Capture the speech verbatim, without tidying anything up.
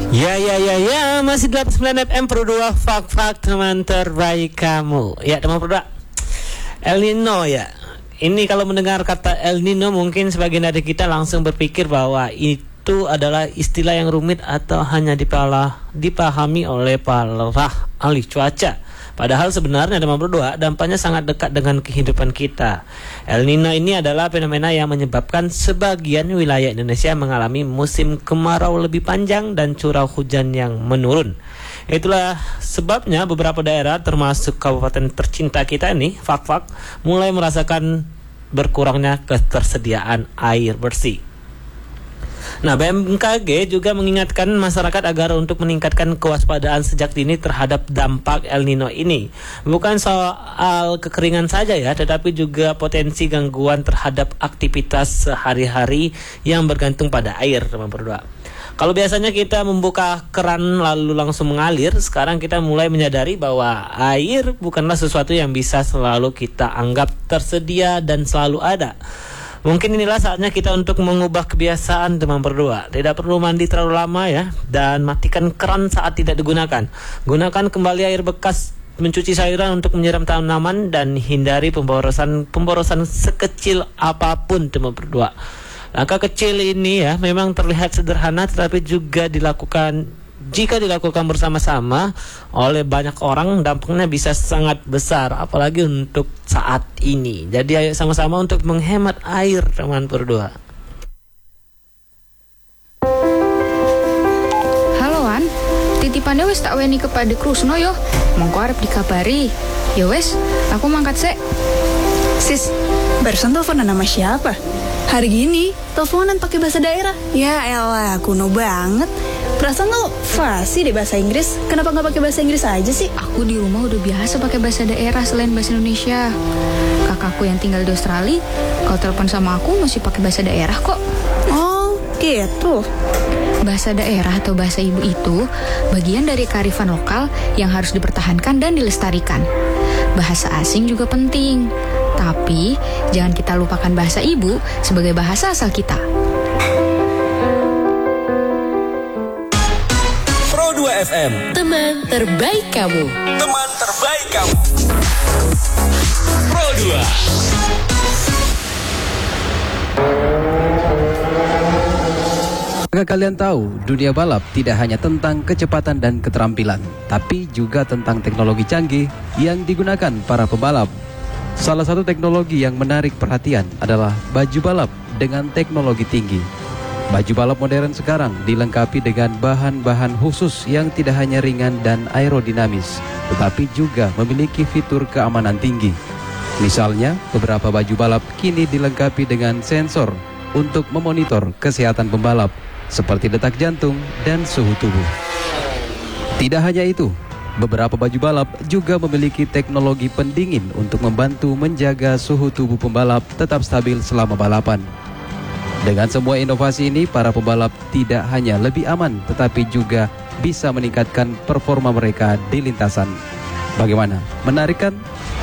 Ya ya ya ya masih delapan puluh sembilan F M Pro dua Fak-Fak teman terbaik kamu. Ya teman Pro dua, El Nino ya. Ini kalau mendengar kata El Nino mungkin sebagian dari kita langsung berpikir bahwa itu adalah istilah yang rumit atau hanya dipalah, dipahami oleh para ahli cuaca. Padahal sebenarnya teman berdua dampaknya sangat dekat dengan kehidupan kita. El Nino ini adalah fenomena yang menyebabkan sebagian wilayah Indonesia mengalami musim kemarau lebih panjang dan curah hujan yang menurun. Itulah sebabnya beberapa daerah termasuk kabupaten tercinta kita ini, Fak-Fak, mulai merasakan berkurangnya ketersediaan air bersih. Nah, B M K G juga mengingatkan masyarakat agar untuk meningkatkan kewaspadaan sejak dini terhadap dampak El Nino ini. Bukan soal kekeringan saja ya, tetapi juga potensi gangguan terhadap aktivitas sehari-hari yang bergantung pada air, teman berdua. Kalau biasanya kita membuka keran lalu langsung mengalir, sekarang kita mulai menyadari bahwa air bukanlah sesuatu yang bisa selalu kita anggap tersedia dan selalu ada. Mungkin inilah saatnya kita untuk mengubah kebiasaan teman berdua. Tidak perlu mandi terlalu lama ya, dan matikan keran saat tidak digunakan. Gunakan kembali air bekas mencuci sayuran untuk menyiram tanaman dan hindari pemborosan pemborosan sekecil apapun teman berdua. Langkah kecil ini ya memang terlihat sederhana, tetapi juga dilakukan jika dilakukan bersama-sama oleh banyak orang, dampaknya bisa sangat besar, apalagi untuk saat ini. Jadi ayo sama-sama untuk menghemat air teman berdua. Halo Wan, titipannya wis tak weni kepada Krusno yo. Mongko arep dikabari. Ya wes, aku mangkat sek. Sis, barusan teleponan sama siapa? Hari gini teleponan pakai bahasa daerah. Ya elah, kuno banget. Perasaan lo fasih deh bahasa Inggris. Kenapa nggak pakai bahasa Inggris aja sih? Aku di rumah udah biasa pakai bahasa daerah selain bahasa Indonesia. Kakakku yang tinggal di Australia, kalau telepon sama aku masih pakai bahasa daerah kok. Oh, gitu. Bahasa daerah atau bahasa ibu itu bagian dari kearifan lokal yang harus dipertahankan dan dilestarikan. Bahasa asing juga penting, tapi jangan kita lupakan bahasa ibu sebagai bahasa asal kita. Pro dua F M, teman terbaik kamu. Teman terbaik kamu. Pro dua. Apakah kalian tahu, dunia balap tidak hanya tentang kecepatan dan keterampilan, tapi juga tentang teknologi canggih yang digunakan para pembalap. Salah satu teknologi yang menarik perhatian adalah baju balap dengan teknologi tinggi. Baju balap modern sekarang dilengkapi dengan bahan-bahan khusus yang tidak hanya ringan dan aerodinamis, tetapi juga memiliki fitur keamanan tinggi. Misalnya, beberapa baju balap kini dilengkapi dengan sensor untuk memonitor kesehatan pembalap, seperti detak jantung dan suhu tubuh. Tidak hanya itu, beberapa baju balap juga memiliki teknologi pendingin untuk membantu menjaga suhu tubuh pembalap tetap stabil selama balapan. Dengan semua inovasi ini, para pembalap tidak hanya lebih aman, tetapi juga bisa meningkatkan performa mereka di lintasan. Bagaimana? Menarik kan?